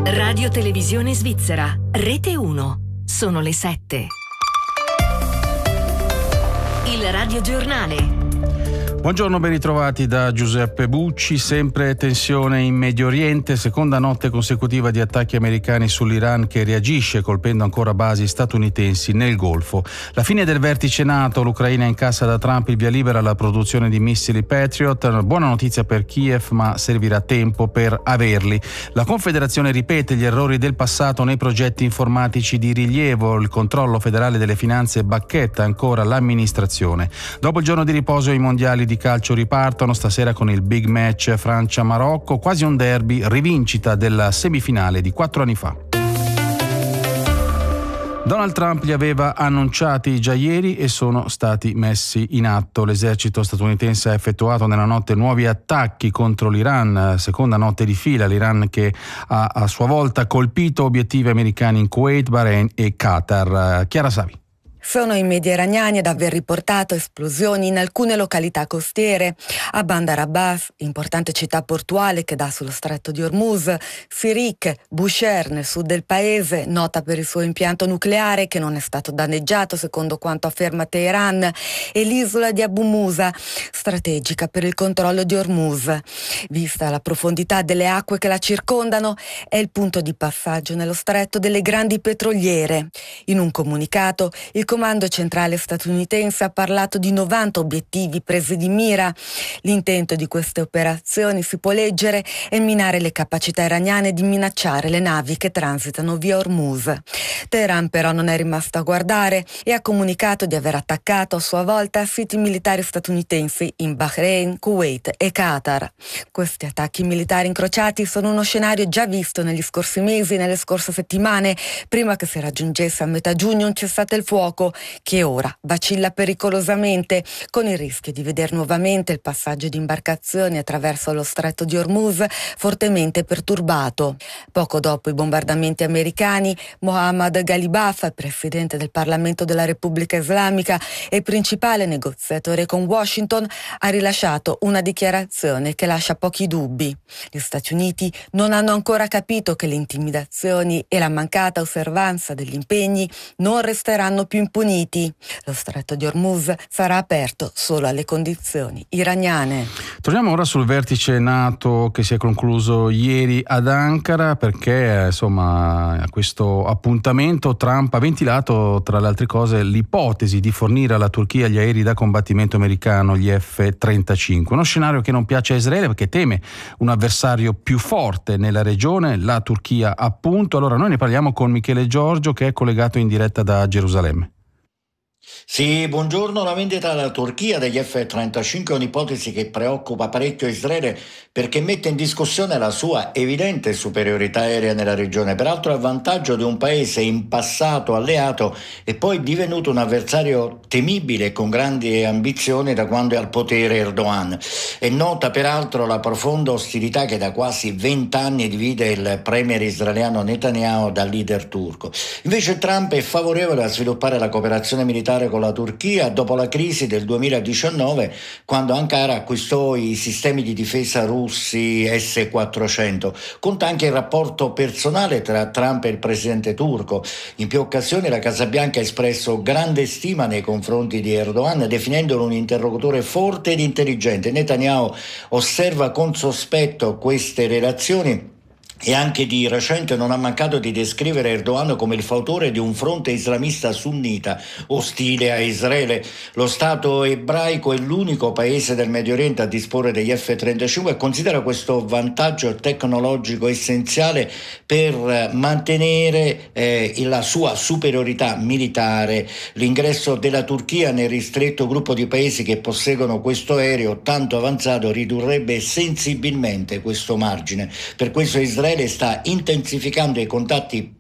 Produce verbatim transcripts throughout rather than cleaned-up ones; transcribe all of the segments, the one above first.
Radio Televisione Svizzera, Rete uno. Sono le sette. Il Radio Giornale. Buongiorno, ben ritrovati da Giuseppe Bucci. Sempre tensione in Medio Oriente, seconda notte consecutiva di attacchi americani sull'Iran che reagisce colpendo ancora basi statunitensi nel Golfo. La fine del vertice NATO, l'Ucraina incassa da Trump il via libera alla produzione di missili Patriot. Buona notizia per Kiev, ma servirà tempo per averli. La Confederazione ripete gli errori del passato nei progetti informatici di rilievo. Il controllo federale delle finanze bacchetta ancora l'amministrazione. Dopo il giorno di riposo i mondiali di calcio ripartono stasera con il big match Francia-Marocco, quasi un derby, rivincita della semifinale di quattro anni fa. Donald Trump li aveva annunciati già ieri e sono stati messi in atto. L'esercito statunitense ha effettuato nella notte nuovi attacchi contro l'Iran, seconda notte di fila. L'Iran che ha a sua volta colpito obiettivi americani in Kuwait, Bahrain e Qatar. Chiara Savi. Sono i media iraniani ad aver riportato esplosioni in alcune località costiere. A Bandar Abbas, importante città portuale che dà sullo stretto di Hormuz, Sirik, Bushehr nel sud del paese, nota per il suo impianto nucleare che non è stato danneggiato secondo quanto afferma Teheran, e l'isola di Abu Musa, strategica per il controllo di Hormuz. Vista la profondità delle acque che la circondano, è il punto di passaggio nello stretto delle grandi petroliere. In un comunicato, il Il comando centrale statunitense ha parlato di novanta obiettivi presi di mira. L'intento di queste operazioni, si può leggere, è minare le capacità iraniane di minacciare le navi che transitano via Hormuz. Teheran però non è rimasto a guardare e ha comunicato di aver attaccato a sua volta siti militari statunitensi in Bahrain, Kuwait e Qatar. Questi attacchi militari incrociati sono uno scenario già visto negli scorsi mesi, nelle scorse settimane, prima che si raggiungesse a metà giugno un cessate il fuoco che ora vacilla pericolosamente, con il rischio di vedere nuovamente il passaggio di imbarcazioni attraverso lo stretto di Hormuz fortemente perturbato. Poco dopo i bombardamenti americani, Mohammad Ghalibaf, presidente del Parlamento della Repubblica Islamica e principale negoziatore con Washington, ha rilasciato una dichiarazione che lascia pochi dubbi. Gli Stati Uniti non hanno ancora capito che le intimidazioni e la mancata osservanza degli impegni non resteranno più impuniti. Lo stretto di Hormuz sarà aperto solo alle condizioni iraniane. Torniamo ora sul vertice NATO che si è concluso ieri ad Ankara, perché insomma a questo appuntamento Trump ha ventilato tra le altre cose l'ipotesi di fornire alla Turchia gli aerei da combattimento americano, gli F trentacinque, uno scenario che non piace a Israele perché teme un avversario più forte nella regione, la Turchia appunto. Allora noi ne parliamo con Michele Giorgio che è collegato in diretta da Gerusalemme. Sì, buongiorno. La vendita alla Turchia degli F trentacinque è un'ipotesi che preoccupa parecchio Israele perché mette in discussione la sua evidente superiorità aerea nella regione, peraltro a vantaggio di un paese in passato alleato e poi divenuto un avversario temibile e con grandi ambizioni da quando è al potere Erdogan. È nota peraltro la profonda ostilità che da quasi vent'anni divide il premier israeliano Netanyahu dal leader turco. Invece Trump è favorevole a sviluppare la cooperazione militare con la Turchia dopo la crisi del duemiladiciannove, quando Ankara acquistò i sistemi di difesa russi S quattrocento. Conta anche il rapporto personale tra Trump e il presidente turco. In più occasioni la Casa Bianca ha espresso grande stima nei confronti di Erdogan, definendolo un interlocutore forte ed intelligente. Netanyahu osserva con sospetto queste relazioni e anche di recente non ha mancato di descrivere Erdogan come il fautore di un fronte islamista sunnita ostile a Israele. Lo Stato ebraico è l'unico paese del Medio Oriente a disporre degli F trentacinque e considera questo vantaggio tecnologico essenziale per mantenere eh, la sua superiorità militare. L'ingresso della Turchia nel ristretto gruppo di paesi che posseggono questo aereo tanto avanzato ridurrebbe sensibilmente questo margine. Per questo Israele sta intensificando i contatti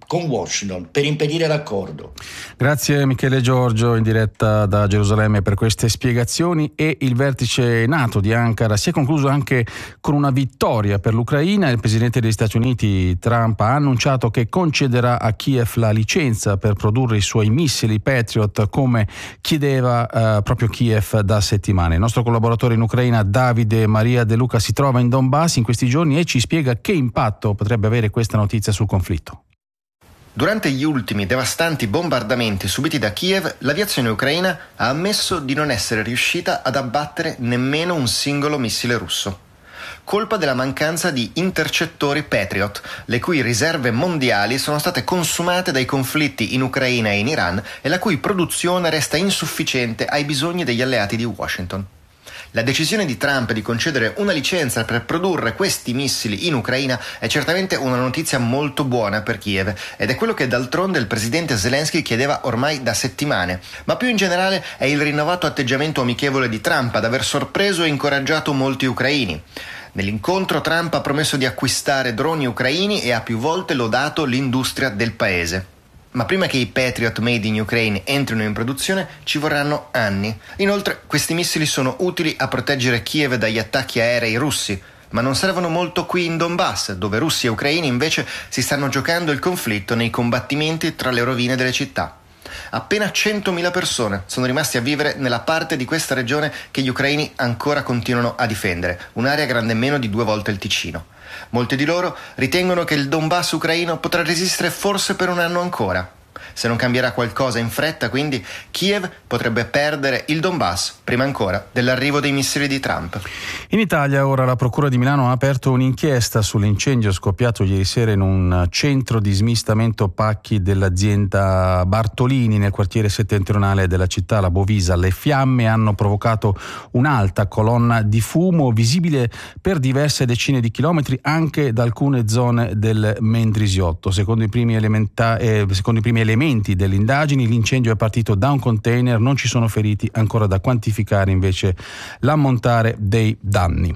con Washington per impedire l'accordo. Grazie Michele Giorgio in diretta da Gerusalemme per queste spiegazioni. E il vertice NATO di Ankara si è concluso anche con una vittoria per l'Ucraina. Il presidente degli Stati Uniti Trump ha annunciato che concederà a Kiev la licenza per produrre i suoi missili Patriot, come chiedeva eh, proprio Kiev da settimane. Il nostro collaboratore in Ucraina Davide Maria De Luca si trova in Donbass in questi giorni e ci spiega che impatto potrebbe avere questa notizia sul conflitto. Durante gli ultimi devastanti bombardamenti subiti da Kiev, l'aviazione ucraina ha ammesso di non essere riuscita ad abbattere nemmeno un singolo missile russo. Colpa della mancanza di intercettori Patriot, le cui riserve mondiali sono state consumate dai conflitti in Ucraina e in Iran e la cui produzione resta insufficiente ai bisogni degli alleati di Washington. La decisione di Trump di concedere una licenza per produrre questi missili in Ucraina è certamente una notizia molto buona per Kiev ed è quello che d'altronde il presidente Zelensky chiedeva ormai da settimane, ma più in generale è il rinnovato atteggiamento amichevole di Trump ad aver sorpreso e incoraggiato molti ucraini. Nell'incontro Trump ha promesso di acquistare droni ucraini e ha più volte lodato l'industria del paese. Ma prima che i Patriot made in Ukraine entrino in produzione ci vorranno anni. Inoltre, questi missili sono utili a proteggere Kiev dagli attacchi aerei russi, ma non servono molto qui in Donbass, dove russi e ucraini invece si stanno giocando il conflitto nei combattimenti tra le rovine delle città. Appena centomila persone sono rimasti a vivere nella parte di questa regione che gli ucraini ancora continuano a difendere, un'area grande meno di due volte il Ticino. Molti di loro ritengono che il Donbass ucraino potrà resistere forse per un anno ancora. Se non cambierà qualcosa in fretta, quindi, Kiev potrebbe perdere il Donbass prima ancora dell'arrivo dei missili di Trump. In Italia ora la Procura di Milano ha aperto un'inchiesta sull'incendio scoppiato ieri sera in un centro di smistamento pacchi dell'azienda Bartolini nel quartiere settentrionale della città, la Bovisa. Le fiamme hanno provocato un'alta colonna di fumo visibile per diverse decine di chilometri anche da alcune zone del Mendrisiotto. Secondo i primi, elementa- eh, secondo i primi elementi delle indagini, l'incendio è partito da un container, non ci sono feriti, ancora da quantificare invece l'ammontare dei danni.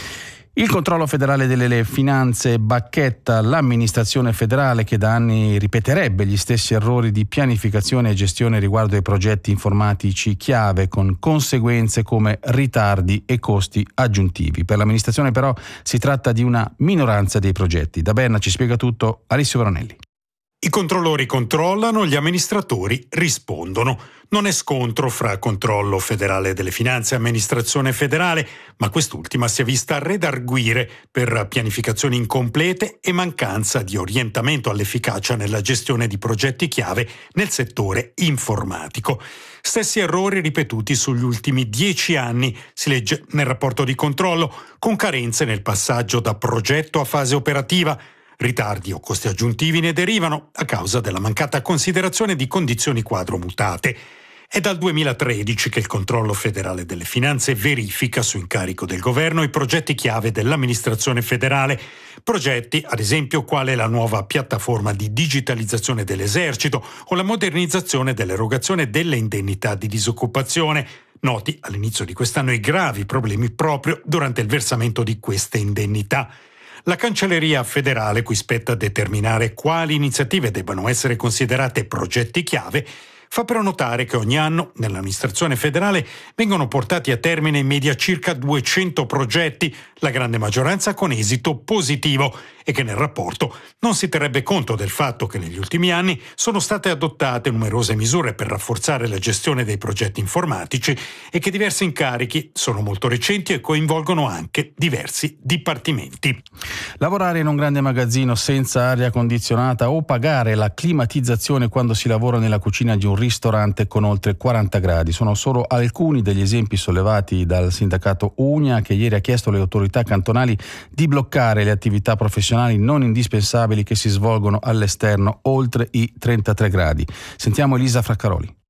Il controllo federale delle finanze bacchetta l'amministrazione federale che da anni ripeterebbe gli stessi errori di pianificazione e gestione riguardo ai progetti informatici chiave, con conseguenze come ritardi e costi aggiuntivi. Per l'amministrazione però si tratta di una minoranza dei progetti. Da Berna ci spiega tutto Alessio Veronelli. I controllori controllano, gli amministratori rispondono. Non è scontro fra controllo federale delle finanze e amministrazione federale, ma quest'ultima si è vista redarguire per pianificazioni incomplete e mancanza di orientamento all'efficacia nella gestione di progetti chiave nel settore informatico. Stessi errori ripetuti sugli ultimi dieci anni, si legge nel rapporto di controllo, con carenze nel passaggio da progetto a fase operativa. Ritardi o costi aggiuntivi ne derivano a causa della mancata considerazione di condizioni quadro mutate. È dal duemilatredici che il controllo federale delle finanze verifica su incarico del governo i progetti chiave dell'amministrazione federale. Progetti, ad esempio, quale la nuova piattaforma di digitalizzazione dell'esercito o la modernizzazione dell'erogazione delle indennità di disoccupazione. Noti all'inizio di quest'anno i gravi problemi proprio durante il versamento di queste indennità. La Cancelleria federale, cui spetta determinare quali iniziative debbano essere considerate progetti chiave, fa però notare che ogni anno nell'amministrazione federale vengono portati a termine in media circa duecento progetti, la grande maggioranza con esito positivo, e che nel rapporto non si terrebbe conto del fatto che negli ultimi anni sono state adottate numerose misure per rafforzare la gestione dei progetti informatici e che diversi incarichi sono molto recenti e coinvolgono anche diversi dipartimenti. Lavorare in un grande magazzino senza aria condizionata o pagare la climatizzazione quando si lavora nella cucina di un ristorante con oltre quaranta gradi sono solo alcuni degli esempi sollevati dal sindacato Unia, che ieri ha chiesto alle autorità cantonali di bloccare le attività professionali non indispensabili che si svolgono all'esterno oltre i trentatré gradi. Sentiamo Elisa Fraccaroli.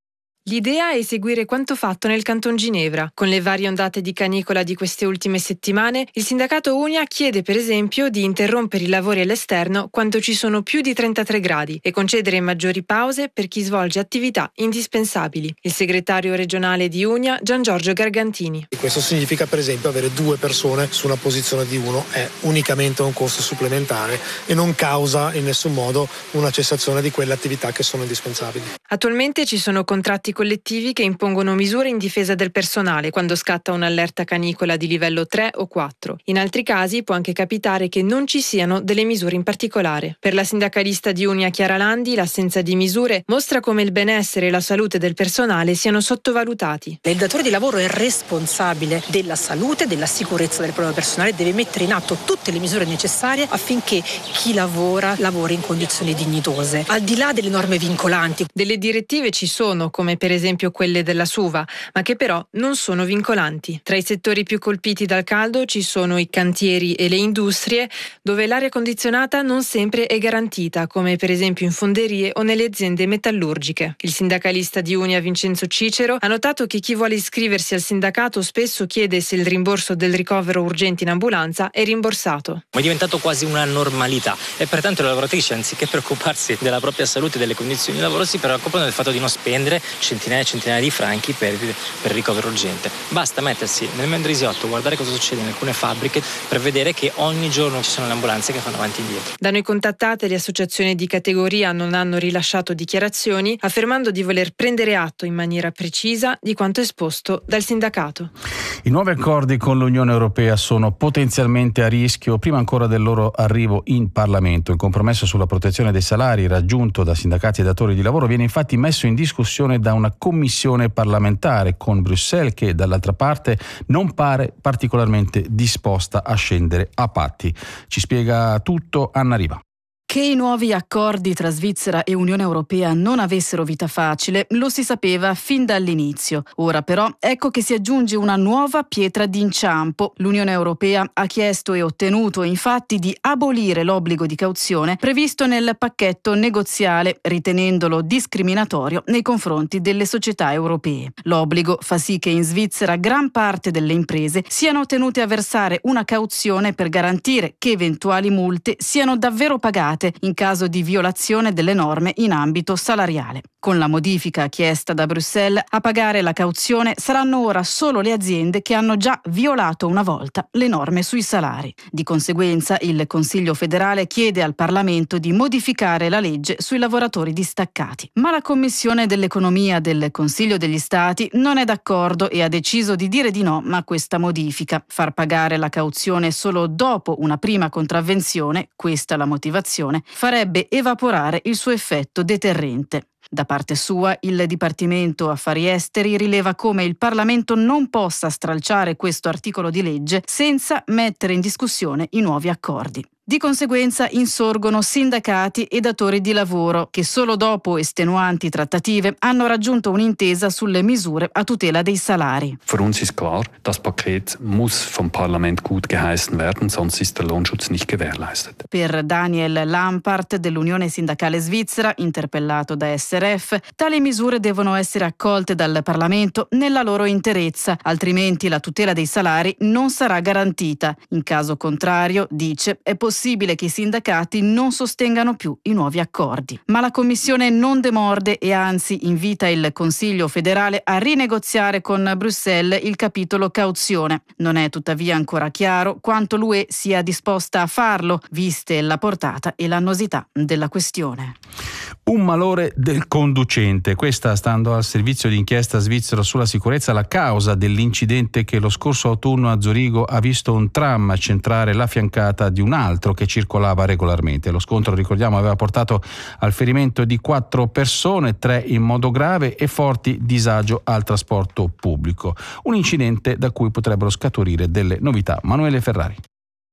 L'idea è eseguire quanto fatto nel Canton Ginevra. Con le varie ondate di canicola di queste ultime settimane, il sindacato Unia chiede per esempio di interrompere i lavori all'esterno quando ci sono più di trentatré gradi e concedere maggiori pause per chi svolge attività indispensabili. Il segretario regionale di Unia, Gian Giorgio Gargantini. Questo significa per esempio avere due persone su una posizione di uno, è unicamente un costo supplementare e non causa in nessun modo una cessazione di quelle attività che sono indispensabili. Attualmente ci sono contratti collettivi che impongono misure in difesa del personale quando scatta un'allerta canicola di livello tre o quattro. In altri casi può anche capitare che non ci siano delle misure in particolare. Per la sindacalista di Unia Chiara Landi, l'assenza di misure mostra come il benessere e la salute del personale siano sottovalutati. Il datore di lavoro è responsabile della salute e della sicurezza del proprio personale, deve mettere in atto tutte le misure necessarie affinché chi lavora lavori in condizioni dignitose, al di là delle norme vincolanti. Delle direttive ci sono, come per esempio quelle della SUVA, ma che però non sono vincolanti. Tra i settori più colpiti dal caldo ci sono i cantieri e le industrie, dove l'aria condizionata non sempre è garantita, come per esempio in fonderie o nelle aziende metallurgiche. Il sindacalista di Unia Vincenzo Cicero ha notato che chi vuole iscriversi al sindacato spesso chiede se il rimborso del ricovero urgente in ambulanza è rimborsato. Ma è diventato quasi una normalità e pertanto le lavoratrici, anziché preoccuparsi della propria salute e delle condizioni di lavoro, si preoccupano del fatto di non spendere centinaia e centinaia di franchi per, per ricovero urgente. Basta mettersi nel Mendrisiotto, guardare cosa succede in alcune fabbriche per vedere che ogni giorno ci sono le ambulanze che fanno avanti e indietro. Da noi contattate, le associazioni di categoria non hanno rilasciato dichiarazioni, affermando di voler prendere atto in maniera precisa di quanto esposto dal sindacato. I nuovi accordi con l'Unione Europea sono potenzialmente a rischio prima ancora del loro arrivo in Parlamento. Il compromesso sulla protezione dei salari raggiunto da sindacati e datori di lavoro viene infatti messo in discussione da una commissione parlamentare con Bruxelles che dall'altra parte non pare particolarmente disposta a scendere a patti. Ci spiega tutto Anna Riva. Che i nuovi accordi tra Svizzera e Unione Europea non avessero vita facile lo si sapeva fin dall'inizio. Ora però ecco che si aggiunge una nuova pietra d'inciampo. L'Unione Europea ha chiesto e ottenuto infatti di abolire l'obbligo di cauzione previsto nel pacchetto negoziale, ritenendolo discriminatorio nei confronti delle società europee. L'obbligo fa sì che in Svizzera gran parte delle imprese siano tenute a versare una cauzione per garantire che eventuali multe siano davvero pagate in caso di violazione delle norme in ambito salariale. Con la modifica chiesta da Bruxelles, a pagare la cauzione saranno ora solo le aziende che hanno già violato una volta le norme sui salari. Di conseguenza, il Consiglio federale chiede al Parlamento di modificare la legge sui lavoratori distaccati. Ma la Commissione dell'Economia del Consiglio degli Stati non è d'accordo e ha deciso di dire di no a questa modifica. Far pagare la cauzione solo dopo una prima contravvenzione, questa la motivazione, farebbe evaporare il suo effetto deterrente. Da parte sua, il Dipartimento Affari Esteri rileva come il Parlamento non possa stralciare questo articolo di legge senza mettere in discussione i nuovi accordi. Di conseguenza insorgono sindacati e datori di lavoro che solo dopo estenuanti trattative hanno raggiunto un'intesa sulle misure a tutela dei salari. Für uns ist klar, das Paket muss vom Parlament gut geheißen werden, sonst ist der Lohnschutz nicht gewährleistet. Per Daniel Lampart dell'Unione Sindacale Svizzera, interpellato da S R F, tali misure devono essere accolte dal Parlamento nella loro interezza, altrimenti la tutela dei salari non sarà garantita. In caso contrario, dice, è possibile possibile che i sindacati non sostengano più i nuovi accordi. Ma la Commissione non demorde e anzi invita il Consiglio federale a rinegoziare con Bruxelles il capitolo cauzione. Non è tuttavia ancora chiaro quanto l'U E sia disposta a farlo, viste la portata e l'annosità della questione. Un malore del conducente. Questa, stando al servizio di inchiesta svizzero sulla sicurezza, la causa dell'incidente che lo scorso autunno a Zurigo ha visto un tram centrare la fiancata di un altro che circolava regolarmente. Lo scontro, ricordiamo, aveva portato al ferimento di quattro persone, tre in modo grave e forti disagio al trasporto pubblico. Un incidente da cui potrebbero scaturire delle novità. Manuele Ferrari.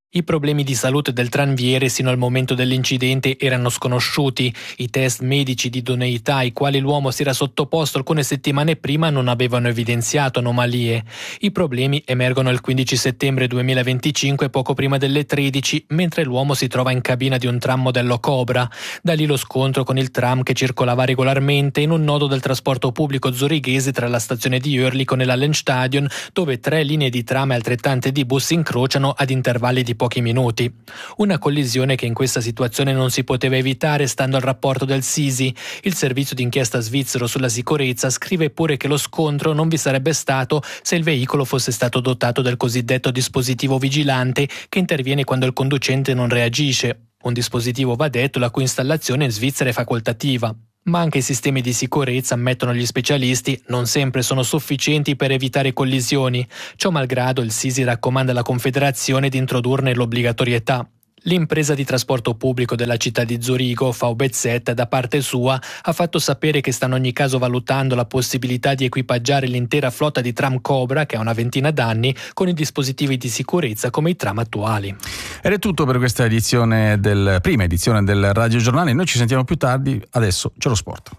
I problemi di salute del tranviere sino al momento dell'incidente erano sconosciuti. I test medici di idoneità ai quali l'uomo si era sottoposto alcune settimane prima non avevano evidenziato anomalie. I problemi emergono il quindici settembre duemilaventicinque, poco prima delle tredici, mentre l'uomo si trova in cabina di un tram modello Cobra. Da lì lo scontro con il tram che circolava regolarmente in un nodo del trasporto pubblico zurighese tra la stazione di Oerlikon e l'Hallenstadion, dove tre linee di tram e altrettante di bus incrociano ad intervalli di pochi minuti. Una collisione che in questa situazione non si poteva evitare stando al rapporto del Sisi. Il servizio d'inchiesta svizzero sulla sicurezza scrive pure che lo scontro non vi sarebbe stato se il veicolo fosse stato dotato del cosiddetto dispositivo vigilante che interviene quando il conducente non reagisce. Un dispositivo, va detto, la cui installazione in Svizzera è facoltativa. Ma anche i sistemi di sicurezza, ammettono gli specialisti, non sempre sono sufficienti per evitare collisioni. Ciò malgrado, il Sisi raccomanda alla Confederazione di introdurne l'obbligatorietà. L'impresa di trasporto pubblico della città di Zurigo, V B Z, da parte sua, ha fatto sapere che sta in ogni caso valutando la possibilità di equipaggiare l'intera flotta di tram Cobra, che ha una ventina d'anni, con i dispositivi di sicurezza come i tram attuali. Ed è tutto per questa edizione del prima edizione del Radio Giornale. Noi ci sentiamo più tardi, adesso c'è lo sport.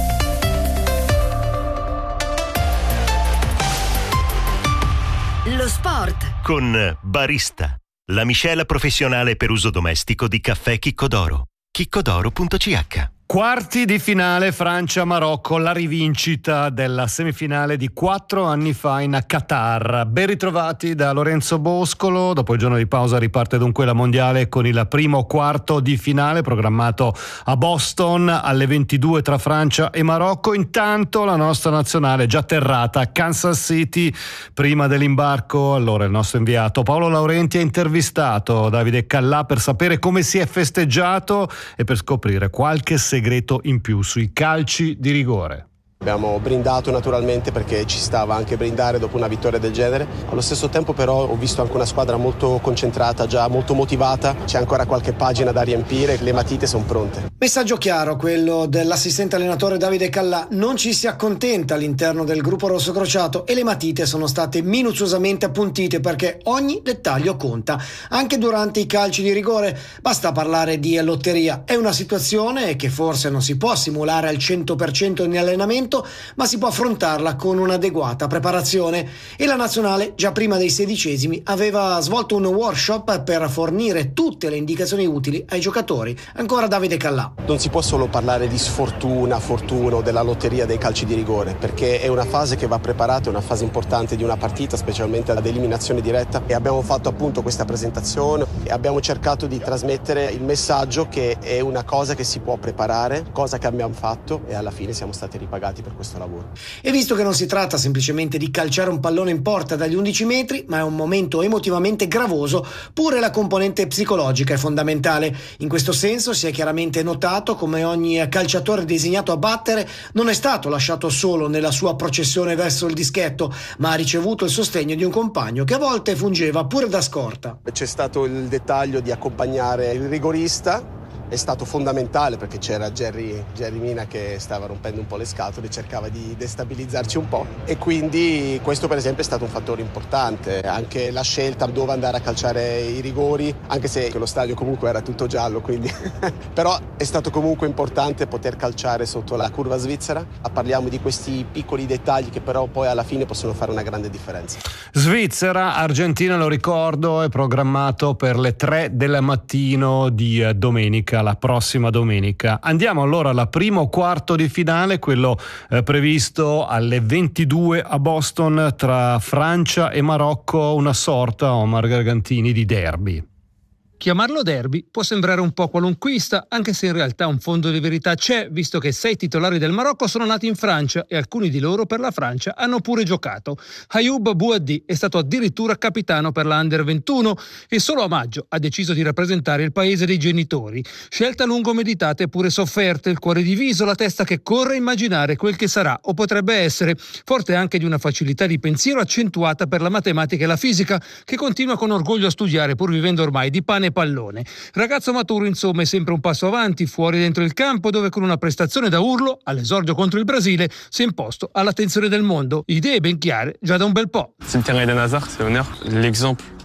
Lo sport con Barista, la miscela professionale per uso domestico di caffè Chicco d'Oro. chicco d'oro punto c h. Quarti di finale Francia-Marocco, la rivincita della semifinale di quattro anni fa in Qatar. Ben ritrovati da Lorenzo Boscolo. Dopo il giorno di pausa riparte dunque la mondiale con il primo quarto di finale programmato a Boston alle ventidue tra Francia e Marocco. Intanto la nostra nazionale è già atterrata a Kansas City prima dell'imbarco. Allora il nostro inviato Paolo Laurenti ha intervistato Davide Callà per sapere come si è festeggiato e per scoprire qualche segreto segreto in più sui calci di rigore. Abbiamo brindato naturalmente perché ci stava anche brindare dopo una vittoria del genere. Allo stesso tempo però ho visto anche una squadra molto concentrata, già molto motivata. C'è ancora qualche pagina da riempire, le matite sono pronte. Messaggio chiaro quello dell'assistente allenatore Davide Callà. Non ci si accontenta all'interno del gruppo rossocrociato e le matite sono state minuziosamente appuntite perché ogni dettaglio conta. Anche durante i calci di rigore basta parlare di lotteria. È una situazione che forse non si può simulare al cento per cento in allenamento, ma si può affrontarla con un'adeguata preparazione e la nazionale già prima dei sedicesimi aveva svolto un workshop per fornire tutte le indicazioni utili ai giocatori. Ancora Davide Callà. Non si può solo parlare di sfortuna, fortuna o della lotteria dei calci di rigore, perché è una fase che va preparata, è una fase importante di una partita, specialmente ad eliminazione diretta, e abbiamo fatto appunto questa presentazione e abbiamo cercato di trasmettere il messaggio che è una cosa che si può preparare, cosa che abbiamo fatto e alla fine siamo stati ripagati per questo lavoro. E visto che non si tratta semplicemente di calciare un pallone in porta dagli undici metri, ma è un momento emotivamente gravoso, pure la componente psicologica è fondamentale. In questo senso si è chiaramente notato come ogni calciatore designato a battere non è stato lasciato solo nella sua processione verso il dischetto, ma ha ricevuto il sostegno di un compagno che a volte fungeva pure da scorta. C'è stato il dettaglio di accompagnare il rigorista. È stato fondamentale perché c'era Jerry, Jerry Mina che stava rompendo un po' le scatole, cercava di destabilizzarci un po' e quindi questo per esempio è stato un fattore importante. Anche la scelta dove andare a calciare i rigori, anche se lo stadio comunque era tutto giallo, quindi però è stato comunque importante poter calciare sotto la curva svizzera. Parliamo di questi piccoli dettagli che però poi alla fine possono fare una grande differenza. Svizzera, Argentina, lo ricordo, è programmato per le tre del mattino di domenica, la prossima domenica. Andiamo allora al primo quarto di finale, quello eh, previsto alle ventidue a Boston tra Francia e Marocco, una sorta, Omar Gargantini, di derby. Chiamarlo derby può sembrare un po' qualunquista, anche se in realtà un fondo di verità c'è, visto che sei titolari del Marocco sono nati in Francia e alcuni di loro per la Francia hanno pure giocato. Ayoub Bouaddi è stato addirittura capitano per la Under ventuno e solo a maggio ha deciso di rappresentare il paese dei genitori. Scelta lungo meditata e pure sofferta, il cuore diviso, la testa che corre a immaginare quel che sarà o potrebbe essere, forte anche di una facilità di pensiero accentuata per la matematica e la fisica, che continua con orgoglio a studiare pur vivendo ormai di pane pallone. Ragazzo maturo insomma è sempre un passo avanti fuori e dentro il campo, dove con una prestazione da urlo all'esordio contro il Brasile si è imposto all'attenzione del mondo. Idee ben chiare già da un bel po'. Cimetière Eden Hazard, c'est l'honneur. L'exemple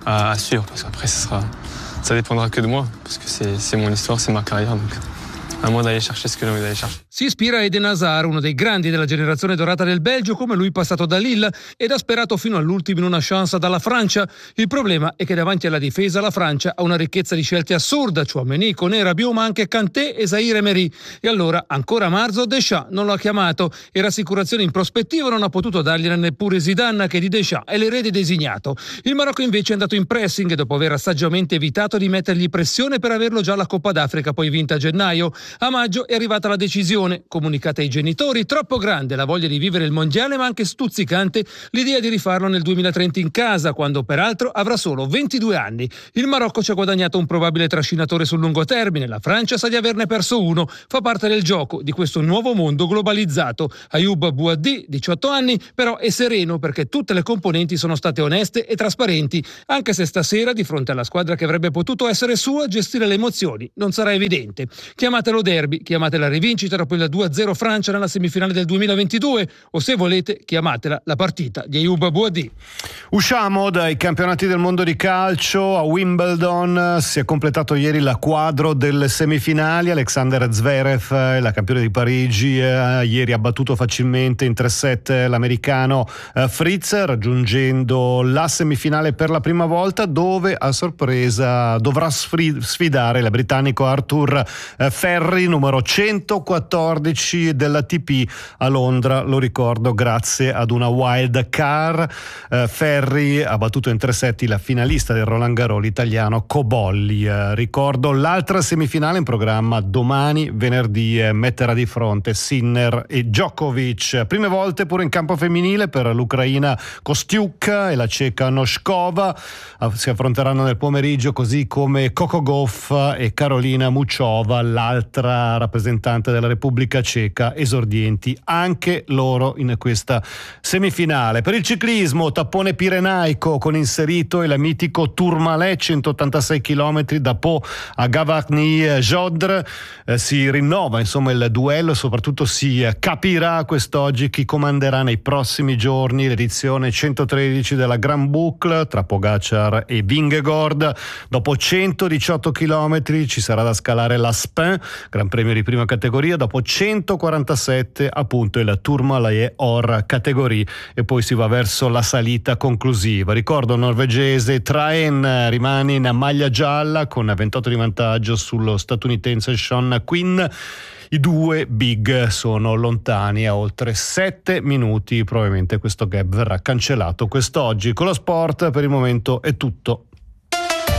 à, à suivre, parce qu'après ça sera, ça dépendra que de moi, parce que c'est, c'est mon histoire, c'est ma carrière, donc à moi d'aller chercher ce que j'ai envie d'aller chercher. Si ispira a Eden Hazard, uno dei grandi della generazione dorata del Belgio, come lui passato da Lille ed ha sperato fino all'ultimo in una chance dalla Francia. Il problema è che davanti alla difesa la Francia ha una ricchezza di scelte assurda, Tchouaméni, Koné, Rabiot, ma anche Kanté e Zahir Emery. E allora ancora marzo Deschamps non l'ha chiamato e rassicurazioni in prospettiva non ha potuto dargliene neppure Zidane, che di Deschamps è l'erede designato. Il Marocco invece è andato in pressing dopo aver saggiamente evitato di mettergli pressione per averlo già alla Coppa d'Africa poi vinta a gennaio. A maggio è arrivata la decisione, comunicata ai genitori, troppo grande la voglia di vivere il mondiale, ma anche stuzzicante l'idea di rifarlo nel duemilatrenta in casa, quando peraltro avrà solo ventidue anni. Il Marocco ci ha guadagnato un probabile trascinatore sul lungo termine, la Francia sa di averne perso uno, fa parte del gioco di questo nuovo mondo globalizzato. Ayoub Bouaddi, diciotto anni, però è sereno perché tutte le componenti sono state oneste e trasparenti, anche se stasera, di fronte alla squadra che avrebbe potuto essere sua, gestire le emozioni non sarà evidente. Chiamatelo derby, chiamatela rivincita dopo il due a zero Francia nella semifinale del duemilaventidue, o se volete chiamatela la partita di Ayoub Bouaddi. Usciamo dai campionati del mondo di calcio. A Wimbledon si è completato ieri la quadro delle semifinali. Alexander Zverev, la campione di Parigi, eh, ieri ha battuto facilmente in tre set l'americano eh, Fritz, raggiungendo la semifinale per la prima volta, dove a sorpresa dovrà sfidare il britannico Arthur eh, Ferri, numero centoquattordici dell'A T P a Londra, lo ricordo grazie ad una wild card. eh, Ferri ha battuto in tre setti la finalista del Roland Garros, l'italiano Cobolli. Eh, ricordo l'altra semifinale in programma domani venerdì, eh, metterà di fronte Sinner e Djokovic. Prime volte pure in campo femminile per l'ucraina Kostiuk e la ceca Noskova, eh, si affronteranno nel pomeriggio, così come Coco Gauff e Karolina Muchova, l'altra rappresentante della Repubblica Ceca, esordienti anche loro in questa semifinale. Per il ciclismo, tappone pirenaico con inserito il mitico Tourmalet, centottantasei chilometri da Pau a Gavarnie-Jodre. Eh, si rinnova insomma il duello e soprattutto si capirà quest'oggi chi comanderà nei prossimi giorni l'edizione centotredici della Grand Boucle tra Pogacar e Vingegaard. Dopo centodiciotto chilometri ci sarà da scalare l'Aspin, Gran Premio di prima categoria, dopo centoquarantasette appunto il Tourmalet Or categorie, e poi si va verso la salita conclusiva. Ricordo il norvegese Traen rimane in maglia gialla con ventotto di vantaggio sullo statunitense Sean Quinn. I due big sono lontani a oltre sette minuti, probabilmente questo gap verrà cancellato quest'oggi. Con lo sport per il momento è tutto.